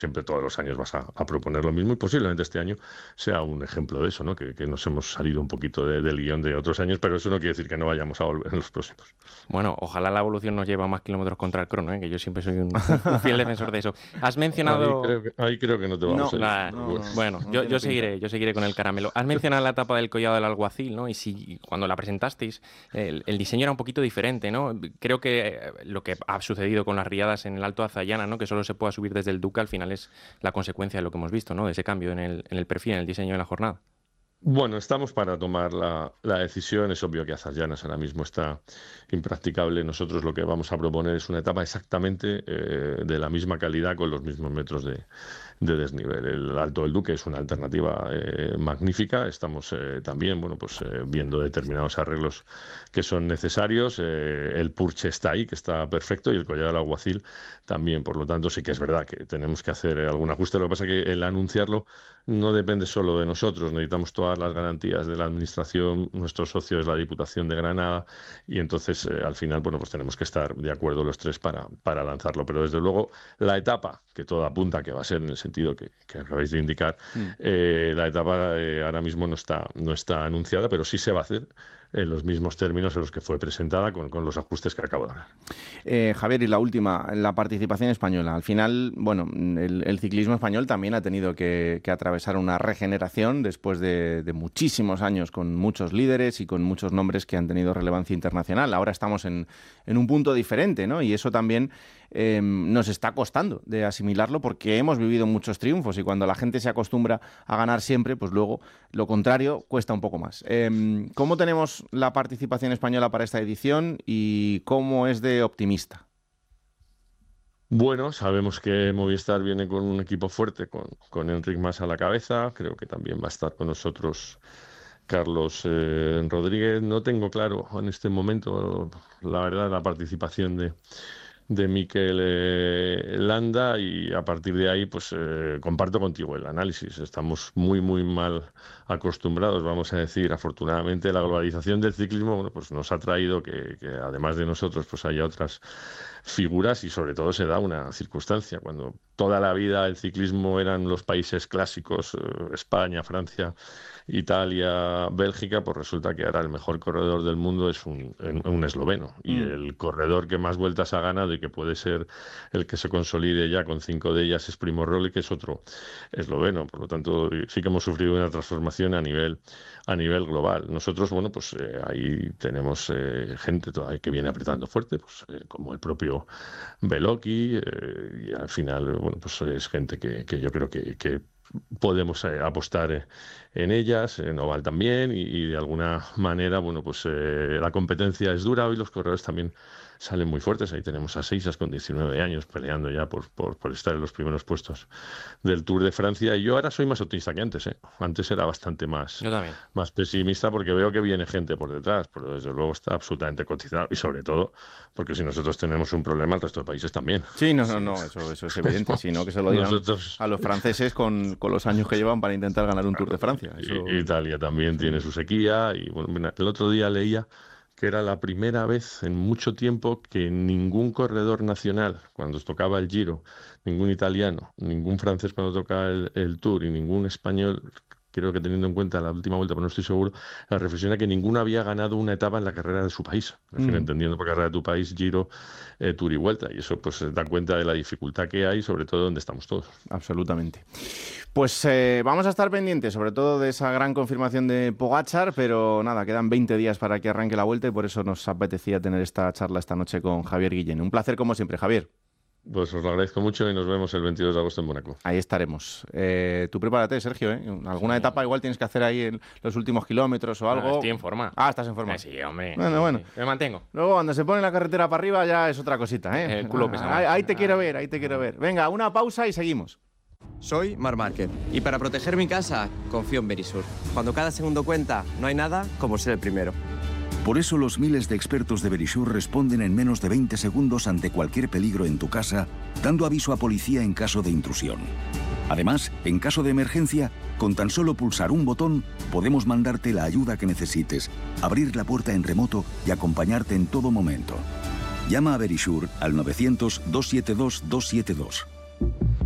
siempre todos los años vas a proponer lo mismo y posiblemente este año sea un ejemplo de eso, ¿no? Que nos hemos salido un poquito del guión de otros años, pero eso no quiere decir que no vayamos a volver en los próximos. Bueno, ojalá la evolución nos lleve a más kilómetros contra el crono, que yo siempre soy un fiel defensor de eso. Has mencionado... Ahí creo que no te vamos a ir. Bueno, yo seguiré con el caramelo. Has mencionado la etapa del Collado del Alguacil, ¿no? Y si cuando la presentasteis, el diseño era un poquito diferente, ¿no? Creo que lo que ha sucedido con las riadas en el Alto Azayana, ¿no? Que solo se pueda subir desde el Duque, al final es la consecuencia de lo que hemos visto, ¿no? De ese cambio en el perfil, en el diseño de la jornada. Bueno, estamos para tomar la decisión. Es obvio que Azayanas ahora mismo está impracticable. Nosotros lo que vamos a proponer es una etapa exactamente de la misma calidad con los mismos metros de desnivel. El Alto del Duque es una alternativa magnífica. Estamos también viendo determinados arreglos que son necesarios. El Purche está ahí, que está perfecto, y el Collado del Alguacil también. Por lo tanto, sí que es verdad que tenemos que hacer algún ajuste. Lo que pasa es que el anunciarlo no depende solo de nosotros. Necesitamos todas las garantías de la Administración. Nuestro socio es la Diputación de Granada, y entonces al final pues tenemos que estar de acuerdo los tres para lanzarlo. Pero desde luego la etapa, que todo apunta que va a ser en el sentido que acabáis de indicar, la etapa ahora mismo no está anunciada, pero sí se va a hacer en los mismos términos en los que fue presentada, con los ajustes que acabo de hablar. Javier, y la última, la participación española. Al final, bueno, el ciclismo español también ha tenido que atravesar una regeneración después de muchísimos años con muchos líderes y con muchos nombres que han tenido relevancia internacional. Ahora estamos en un punto diferente, ¿no? Y eso también nos está costando de asimilarlo, porque hemos vivido muchos triunfos, y cuando la gente se acostumbra a ganar siempre, pues luego lo contrario cuesta un poco más. ¿Cómo tenemos la participación española para esta edición y cómo es de optimista? Bueno, sabemos que Movistar viene con un equipo fuerte, con Enric Mas a la cabeza. Creo que también va a estar con nosotros Carlos Rodríguez. No tengo claro en este momento, la verdad, la participación de Mikel Landa, y a partir de ahí pues comparto contigo el análisis. Estamos muy mal acostumbrados, vamos a decir. Afortunadamente la globalización del ciclismo pues nos ha traído que además de nosotros pues haya otras figuras, y sobre todo se da una circunstancia: cuando toda la vida el ciclismo eran los países clásicos, España, Francia, Italia, Bélgica, pues resulta que ahora el mejor corredor del mundo es un esloveno, y el corredor que más vueltas ha ganado y que puede ser el que se consolide ya con 5 de ellas es Primož Roglič, que es otro esloveno. Por lo tanto, sí que hemos sufrido una transformación a nivel global. Nosotros, ahí tenemos gente todavía que viene apretando fuerte, como el propio Beloki, y al final, es gente que yo creo que podemos apostar en ellas, en Oval también, y de alguna manera, la competencia es dura. Hoy los corredores también salen muy fuertes. Ahí tenemos a Seixas con 19 años peleando ya por estar en los primeros puestos del Tour de Francia. Y yo ahora soy más optimista que antes. Antes era bastante más pesimista, porque veo que viene gente por detrás, pero desde luego está absolutamente cotizado, y sobre todo porque si nosotros tenemos un problema, el resto de países también. Sí, no, eso es evidente, sino que se lo digan a los franceses con los años que llevan para intentar ganar un Tour de Francia. Eso... Italia también tiene su sequía, y el otro día leía que era la primera vez en mucho tiempo que ningún corredor nacional, cuando tocaba el Giro, ningún italiano, ningún francés cuando tocaba el Tour, y ningún español, creo que teniendo en cuenta la última vuelta, pero no estoy seguro, la reflexión era que ninguno había ganado una etapa en la carrera de su país. Entendiendo por carrera de tu país, Giro, Tour y Vuelta. Y eso pues da cuenta de la dificultad que hay, sobre todo donde estamos todos. Absolutamente. Pues vamos a estar pendientes, sobre todo de esa gran confirmación de Pogačar, pero nada, quedan 20 días para que arranque la Vuelta, y por eso nos apetecía tener esta charla esta noche con Javier Guillén. Un placer como siempre, Javier. Pues os lo agradezco mucho, y nos vemos el 22 de agosto en Mónaco. Ahí estaremos. Tú prepárate, Sergio, ¿eh? Alguna etapa igual tienes que hacer ahí en los últimos kilómetros o algo. Estoy en forma. Estás en forma. Sí, hombre. Bueno. Sí, me mantengo. Luego, cuando se pone la carretera para arriba, ya es otra cosita, ¿eh? El culo pesa más. Ahí te quiero ver. Venga, una pausa y seguimos. Soy Marc Márquez, y para proteger mi casa, confío en Verisur. Cuando cada segundo cuenta, no hay nada como ser el primero. Por eso los miles de expertos de Verisur responden en menos de 20 segundos ante cualquier peligro en tu casa, dando aviso a policía en caso de intrusión. Además, en caso de emergencia, con tan solo pulsar un botón, podemos mandarte la ayuda que necesites, abrir la puerta en remoto y acompañarte en todo momento. Llama a Verisur al 900 272 272.